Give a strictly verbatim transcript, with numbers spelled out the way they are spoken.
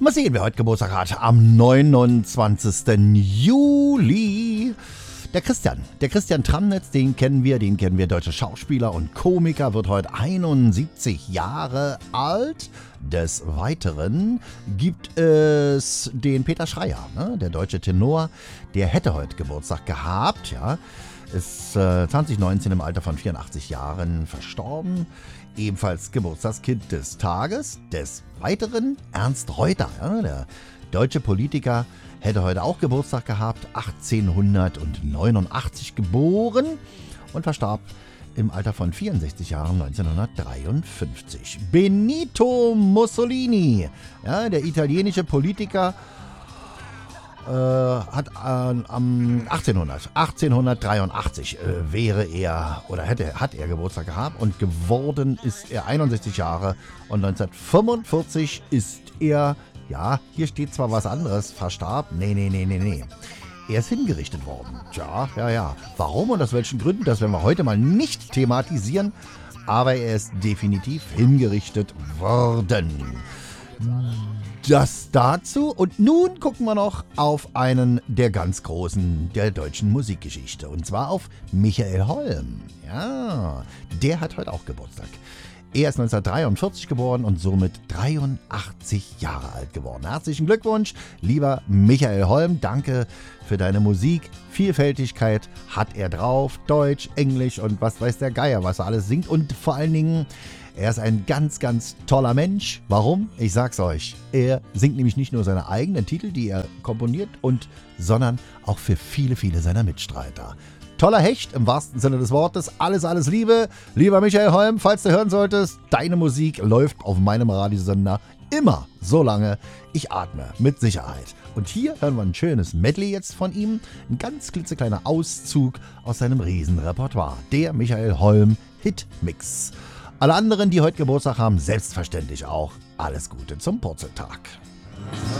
Mal sehen, wer heute Geburtstag hat. Am neunundzwanzigsten Juli. Der Christian. Der Christian Tramnitz, den kennen wir. Den kennen wir, deutscher Schauspieler und Komiker, wird heute einundsiebzig Jahre alt. Des Weiteren gibt es den Peter Schreier, ne? Der deutsche Tenor. Der hätte heute Geburtstag gehabt, ja. Ist äh, zwanzig neunzehn im Alter von vierundachtzig Jahren verstorben. Ebenfalls Geburtstagskind des Tages. Des Weiteren Ernst Reuter, ja, der deutsche Politiker, hätte heute auch Geburtstag gehabt. achtzehnhundertneunundachtzig geboren und verstarb im Alter von vierundsechzig Jahren neunzehnhundertdreiundfünfzig. Benito Mussolini, ja, der italienische Politiker, äh, hat äh, am achtzehnhundert, achtzehnhundertdreiundachtzig äh, wäre er oder hätte, hat er Geburtstag gehabt und geworden ist er einundsechzig Jahre und neunzehnhundertfünfundvierzig ist er, ja, hier steht zwar was anderes, verstarb, nee, nee, nee, nee, nee. Er ist hingerichtet worden. Tja, ja, ja. Warum und aus welchen Gründen, das werden wir heute mal nicht thematisieren. Aber er ist definitiv hingerichtet worden. Das dazu. Und nun gucken wir noch auf einen der ganz Großen der deutschen Musikgeschichte. Und zwar auf Michael Holm. Ja, der hat heute auch Geburtstag. Er ist neunzehnhundertdreiundvierzig geboren und somit dreiundachtzig Jahre alt geworden. Herzlichen Glückwunsch, lieber Michael Holm. Danke für deine Musik. Vielfältigkeit hat er drauf. Deutsch, Englisch und was weiß der Geier, was er alles singt. Und vor allen Dingen, er ist ein ganz, ganz toller Mensch. Warum? Ich sag's euch. Er singt nämlich nicht nur seine eigenen Titel, die er komponiert, und, sondern auch für viele, viele seiner Mitstreiter. Toller Hecht im wahrsten Sinne des Wortes. Alles, alles Liebe. Lieber Michael Holm, falls du hören solltest, deine Musik läuft auf meinem Radiosender immer so lange ich atme, mit Sicherheit. Und hier hören wir ein schönes Medley jetzt von ihm. Ein ganz klitzekleiner Auszug aus seinem Riesenrepertoire. Der Michael Holm Hitmix. Alle anderen, die heute Geburtstag haben, selbstverständlich auch alles Gute zum Purzeltag.